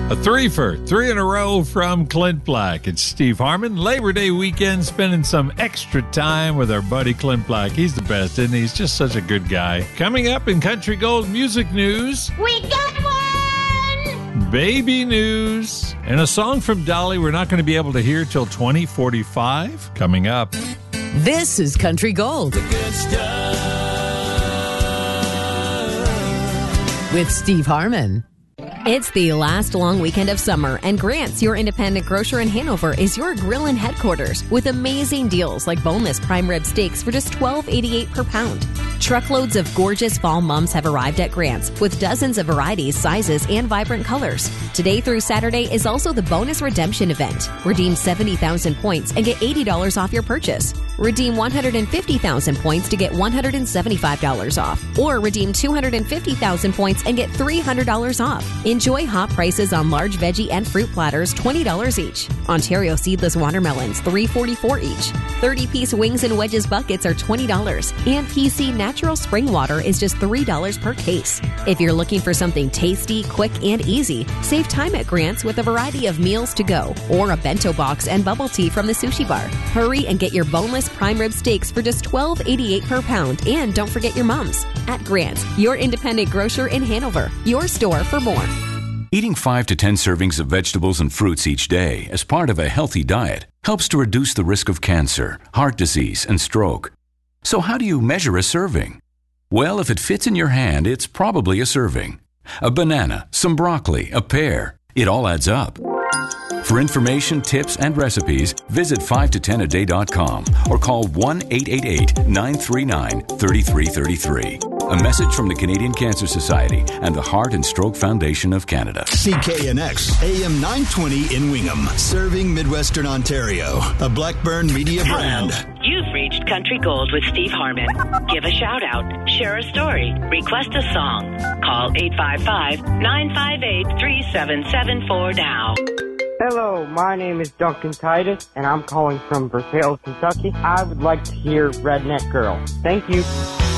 A three-for, 3 in a row from Clint Black. It's Steve Harmon. Labor Day weekend, spending some extra time with our buddy Clint Black. He's the best, isn't he? He's just such a good guy. Coming up in Country Gold music news, we got one! Baby news, and a song from Dolly we're not going to be able to hear till 2045. Coming up. This is Country Gold. The good stuff. With Steve Harmon. It's the last long weekend of summer, and Grant's, your independent grocer in Hanover, is your grillin' headquarters with amazing deals like boneless prime rib steaks for just $12.88 per pound. Truckloads of gorgeous fall mums have arrived at Grant's with dozens of varieties, sizes, and vibrant colors. Today through Saturday is also the bonus redemption event. Redeem 70,000 points and get $80 off your purchase. Redeem 150,000 points to get $175 off. Or redeem 250,000 points and get $300 off. Enjoy hot prices on large veggie and fruit platters, $20 each. Ontario seedless watermelons, $3.44 each. 30-piece wings and wedges buckets are $20. And PC natural spring water is just $3 per case. If you're looking for something tasty, quick, and easy, save time at Grant's with a variety of meals to go or a bento box and bubble tea from the sushi bar. Hurry and get your boneless prime rib steaks for just $12.88 per pound. And don't forget your mums. At Grant's, your independent grocer in Hanover. Your store for more. Eating 5 to 10 servings of vegetables and fruits each day as part of a healthy diet helps to reduce the risk of cancer, heart disease, and stroke. So how do you measure a serving? Well, if it fits in your hand, it's probably a serving. A banana, some broccoli, a pear. It all adds up. For information, tips, and recipes, visit 5to10aday.com or call 1-888-939-3333. A message from the Canadian Cancer Society and the Heart and Stroke Foundation of Canada. CKNX, AM 920 in Wingham, serving Midwestern Ontario. A Blackburn Media brand. You've reached Country Gold with Steve Harmon. Give a shout-out, share a story, request a song. Call 855-958-3774 now. Hello, my name is Duncan Titus, and I'm calling from Versailles, Kentucky. I would like to hear Redneck Girl. Thank you.